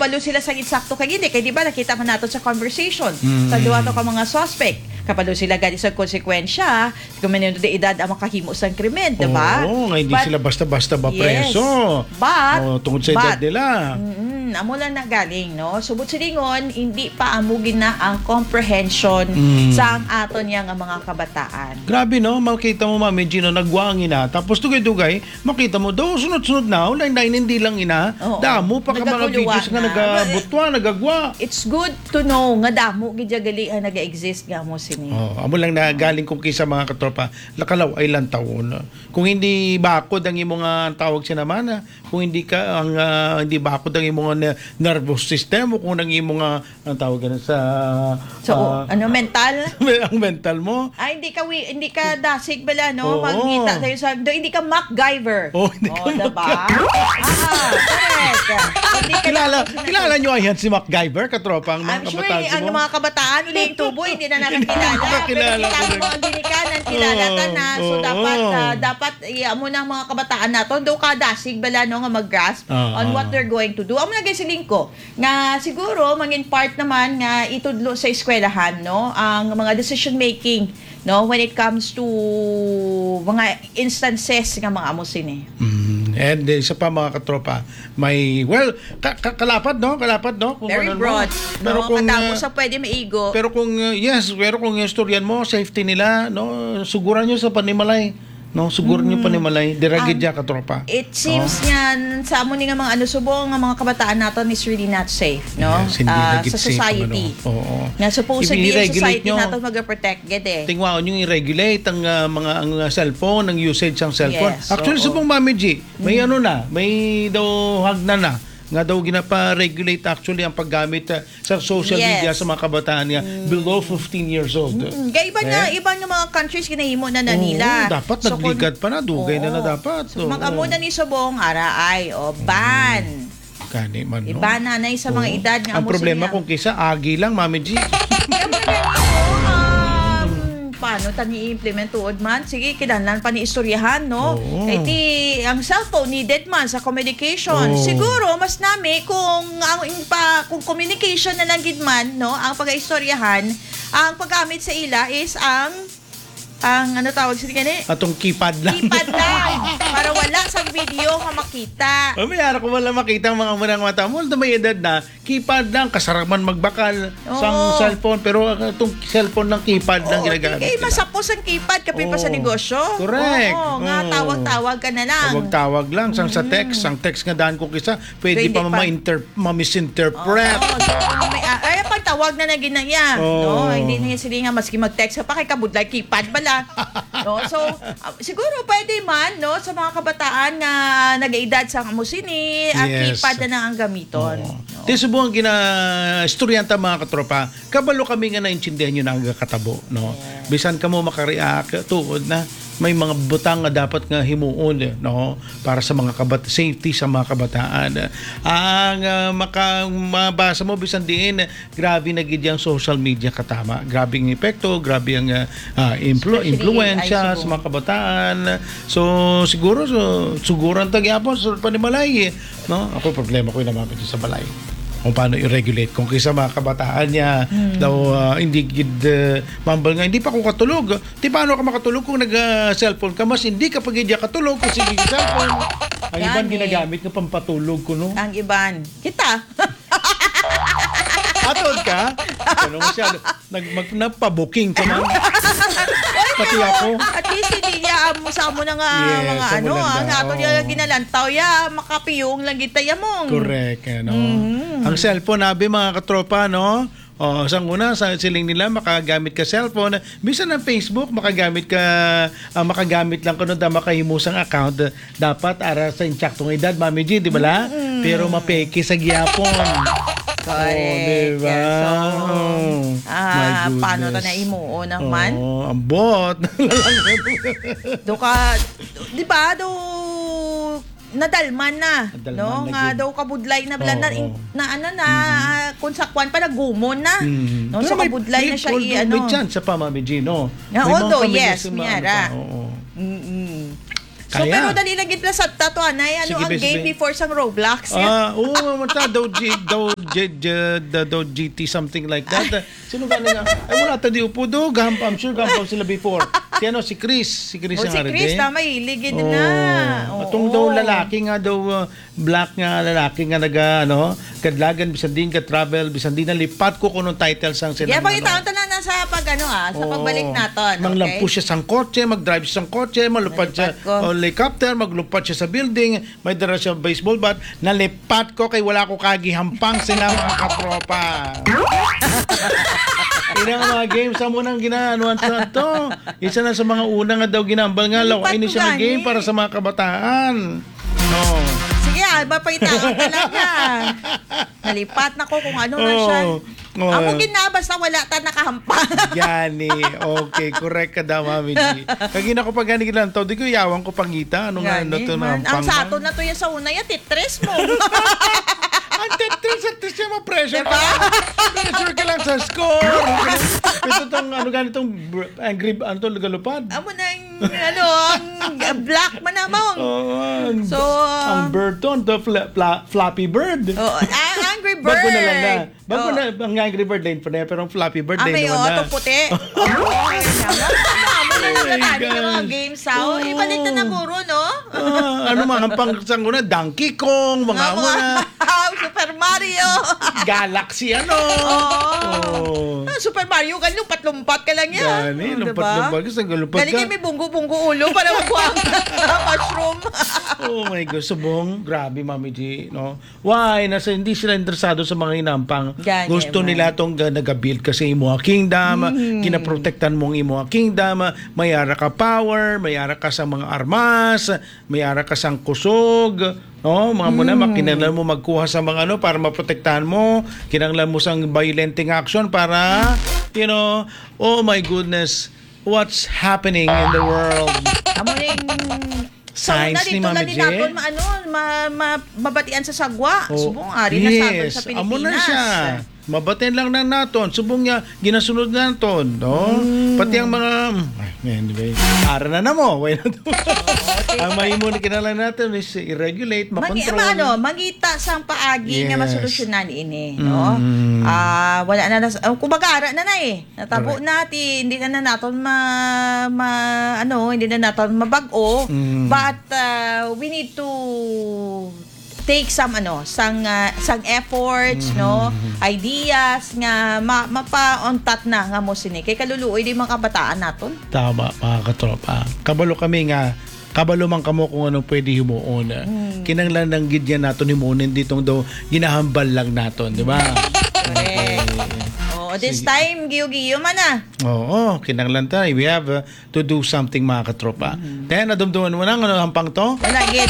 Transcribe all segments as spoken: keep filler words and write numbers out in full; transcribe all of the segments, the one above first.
kabalo sila sa insakto kay hindi. Kaya di ba, nakita man nato sa conversation. Mm. Sa duwa to ka mga suspect. Kapalo sila gani sa konsekwensya, kung manino de edad ang makahimo sa krimen, di ba? Oo, nga hindi But, sila basta-basta ba preso. Yes, but, oh, tungkol sa edad but, nila. Mm, amo lang na galing, no? Subot silingon, hindi pa amugin na ang comprehension Mm. sa ang aton yang mga kabataan. Grabe, no? Makita mo, Mami Gino, nagwang ina. Tapos tugay-tugay, makita mo daw, sunod-sunod na. Ulay na, hindi lang ina. Oo. Damo pa ka mga Nagakuluwa videos nga na. nagabutwa, nagagwa. It's good to know nga damo gidyagali ang naga-exist nga mo sini. Oh, amo lang na galing kong kisa mga katropa, lakalaw ay lang taon. Kung hindi bakod ang imong uh, tawag siya naman, uh, kung hindi ka ang uh, hindi bakod ang imong uh, nervous system o kung ang imong uh, ang tawag ganun sa So, uh, ano mental? ang mental mo. Ay, hindi ka wi, hindi ka dasig bala, no? Oo. Magkita tayo sa, do, hindi ka MacGyver. Oh, hindi oh, ka diba? Ah, correct. Hindi ka Kilala, na- kilala nyo ayan si MacGyver, katropa, ang mga I'm sure kabataan ang mo. mga kabataan uli yung tubo hindi na nakakilala. Nakakilala, Pero kita correct. mo ang dinikanan, kilala ka na. So Oo. dapat uh, dapat iya mo na ang mga kabataan nato do ka dasig bala no nga mag-grasp Oo. on what they're going to do. Amo na gyud siling ko nga siguro mangin part naman nga itudlo sa eskwelahan no ang mga decision making no when it comes to mga instances nga mga amo sini. Mm, and uh, isa pa mga katropa, may, well, ka- ka- kalapad, no? Kalapad, no? Kung Very ano mo. broad. Pero no? kung, Katapos uh, sa pwede maigo. pero kung, uh, yes, pero kung yung storyan mo, safety nila, no? Suguran nyo sa panimalay. No, suguran nyo panimalay. Diragid Ah, ya katropa. It seems nga sa amo ni nga mga ano subong nga mga kabataan naton is really not safe, no? Yes, hindi Ah, nagit sa safe ang society. ano. Oo. Nga supposedly yung I-regulate society nyo. naton mag-protect gid eh. Tingwa yung i-regulate ang uh, mga ang uh, cellphone, ang usage ng cellphone. Yes, Actually, oo. subong Mami G, may ano na, may daw hagna na. Nga daw ginapa-regulate actually ang paggamit uh, sa social Yes. media sa mga kabataan niya below fifteen years old. Mm, kaya iba na Eh? iba nga mga countries ginahimo na na nila. Oo, dapat So, nagligad pa na, dugay na na oo. dapat. So, Oo. mag-amo na ni subong araay o ban. Kani man, no? Iba na na sa mga Oo. edad nga Ang amo problema sila. kung kisa agi lang, Mami G. Kaya mo na ganito, um, paano tani i-implement tuod man? Sige, kinahanglan pa ni istoryahan, no? Oo. Kaya di, ang cellphone needed man sa communication. Oo. Siguro, mas nami kung ang pa, kung communication na lang gid man, no? Ang pag-istoryahan, ang paggamit sa ila is ang ang ano tawag sila gani? Atong keypad lang. Keypad lang. Para wala sa video nga makita. O may araw ko wala makita ang mga munang mata mo. May edad na, keypad lang, kasaraman magbakal sa Oo. cellphone. Pero uh, itong cellphone ng keypad lang Oo, ginagamit. kaya nila. masapos ang keypad kapit pa sa Oo. negosyo. Correct. Oo, nga Oo. tawag-tawag ka na lang. Tawag-tawag lang. Sang sa text, ang text nga daan ko kisa, pwede, Pwede pa, pa. ma-inter- ma-misinterpret. Oo, so, may, ah, ay, pagtawag na na ginaya. Oo. No, hindi niya sila nga maski mag-text ka pa kay kabudlay keypad bala. No, so ah, siguro pwede man no sa mga kabataan nga nag-edad sa musini at Yes. keypad na lang ang gamiton. Oo. No? Di subukan gina istoryanta mga katropa, kabalo kami nga naintindihan nyo na ang katabo, no? Bisan ka mo makareact tuod na may mga butang nga dapat nga himuon, no? Para sa mga kabat safety sa mga kabataan. Ang uh, maka mabasa mo bisan diin, grabe na gid yang social media katama. Grabe ang epekto, grabe ang uh, uh, influ- Especially, influensya ay, sa mga kabataan. So siguro so siguran tagyapon sa panimalay, eh, no? Ako problema ko na mapit sa balay. Kung paano i-regulate. Kung kisa mga kabataan niya Hmm. daw uh, hindi gid uh, mambal nga hindi pa ko katulog. Di paano ka makatulog kung nag-cellphone ka mas hindi ka pag hindi katulog kasi hindi cellphone. Ang Yan iban eh. ginagamit ng pampatulog ko, no? Ang iban. Kita. Atod ka? Ano mo siya? Nag, mag, nagpa-booking ka man. Pati ako. At least hindi niya mo sa mo na nga Yes, mga sa ano, mulanda, ang ato oo. niya ginalantaw ya makapiyong lang kita yamong. Correct. Ano? Mhm. Ang cellphone, nabi mga katropa, no? O, sa una, sa siling nila, makagamit ka cellphone. Bisa ng Facebook, makagamit ka, ah, makagamit lang kuno da makahimusang account. Dapat ara sa insaktong edad, Mami G, di ba la? Pero mapeke sa gyapon. Correct. Oh, diba? So, Oh, ah, my paano ta goodness. na imuo naman? Oh, ang bot. Do ka, di ba, do nadalman na, Nadalman no? na Nga gid. daw kabudlay na bala Oo, na, oo. na ano na, kung sakwan pa nagumon na. Mm. No, Pero so may- kabudlay may- na siya although i ano. May chance sa pa, Mami G, no? Yeah, May mga although, pamilya yes, sa mga- Miara. ano pa, oo. Mm-mm. So, Kaya. pero dali lang gitla sa tatuan na ano Sige, ang bes, game bes. before sang Roblox. Ah, oo, mata daw G daw G G- daw G T something like that. Sino ba nga? Ay wala ta di upo do, gaham I'm sure gahampam sila before. Si ano si Chris, si Chris O ang si ari Chris din. na mahilig din Oo. na. Atong daw lalaki nga daw uh, black nga lalaki nga naga ano, kadlagan bisan din ka travel bisan din nalipat ko kuno titles ang sila. Yeah, pagkitaon ta na sa pag ano ah, sa pagbalik naton. Manglampu Okay? siya sang kotse, mag-drive siya sang kotse, malupad siya Nalipat ko. o helicopter, maglupad siya sa building, may dala siya baseball bat, nalipat ko kay wala ko kagihampang sila mga katropa. Ina nga mga games sa munang ginaanuan sa to. Isa na sa mga una nga daw ginambal nga law. Ini siya na Nalipat ko game gani. para sa mga kabataan. No. Sige, ah, mapaitaan talaga. Nalipat na ko kung ano na siya. Oh, oh. Amo ginabas na wala ta nakahampang. Yani, okay, correct ka daw, Mami G. Kagina ko pag gani gilantaw, di ko yawang ko pangita. Ano nga, ano Gani, to na man. Ang sa ato na to yan sa una yan, titres mo. Ang tetris at tetris siya ma-pressure Diba? ka. Pressure ka lang sa score. Ito tong, ano ganitong br- angry, ano to, galupad. Amo na yung, ano, ang black man namang. Oh, ang, So, ang bird to, the fla, fla, Flappy Bird. Oh, ang Angry Bird. Bago na lang na. Bago Oh. na, ang Angry Bird lane pa na, pero ang Flappy Bird Ah, lane may naman oh, na. itong puti. Oh, ay, naman. Amo na Oh my lang natin ng mga gosh. games, ha? Oh. Ibalik na na guro, no? Ah, ano mga pang sanguna, Donkey Kong, mga Mga amo na, Super Mario. Galaxy ano. Oh. Ah, Super Mario, kan lumpat-lumpat ka lang yan. Gani, Oh, lumpat-lumpat. Gusto ng lumpat Dali ka. kayo may bunggo-bunggo ulo para magbuhang mushroom. Oh my God, subong. Grabe, Mami G. No? Why? Nasa, hindi sila interesado sa mga inampang. Gani, Gusto man. nila itong uh, nag-build kasi imo kingdom, kinaprotektan mong imo kingdom, mayara ka power, mayara ka sa mga armas, mayara ka sang kusog, no? Mga muna, makinanglan mo magkuha sa mga ano para maprotektahan mo, kinanglan mo sang violenting action para, you know, oh my goodness, what's happening in the world? Amo na yung Science so, ni na Mami dito J. na naton maano ma, ma, mabatian sa sagwa. Oh, Subong ari na sa aton sa Pilipinas. amo na siya. Mabatin lang na naton. Subong niya, ginasunod na naton. No? Pati ang mga... Ay, anyway, ara na na mo. Why na to? Ang mahimo na kinalan natin is i-regulate, Magi, makontrol. ma, ano, mangita sang paagi nga Yes. masolusyonan ini, no? Mm. Ah, wala na nas, uh, kumbaga ara na na eh. Natabo Correct. natin, hindi na na naton ma, ma ano, hindi na naton mabag-o, Mm. but uh, we need to take some ano sang uh, sang efforts no ideas nga ma, mapa-ontat na nga mo sini kay kaluluoy di mga kabataan naton. Tama, mga katropa. Kabalo kami nga, kabalo man kamo kung anong pwede himuon. Kinanglan ng gidyan naton himuonin ditong daw ginahambal lang naton, di ba? Correct. Oh, this time giyo-giyo man ah. Oo, kinanglan tayo. We have uh, to do something, mga katropa. Kaya nadumduman mo na, ano hampang to? Wala gid.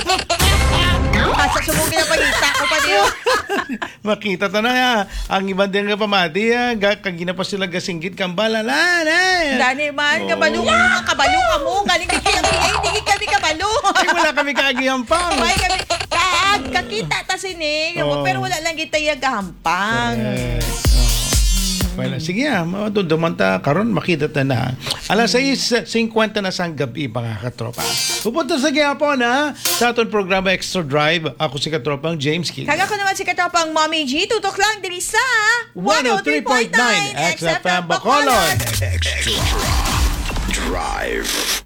Sa sumugin na pagita ko pa diyo. Makita ta na ya. Ang ibang din nga pamati, ya. Ga- Kagina pa sila gasinggit kang balala. Dani man, kabalo ka mga kabalo ka mo. Galing di kami, ay, hindi kami kabalo. Ay, wala kami kagihampang. Ay, kami, kaag, kakita ta sini. Oo. Pero wala lang kita yagahampang. Yes. Oo. Well, sige ah, maduduman ta karon makita ta na. Alas sais fifty na sang gabi, mga katropa. Pupunta sa gyapon ha sa aton programa Extra Drive. Ako si katropang James King. Kaga ko naman si katapang Mommy G. Tutok lang diri sa one oh three point nine X F M Bacolod. Extra Drive.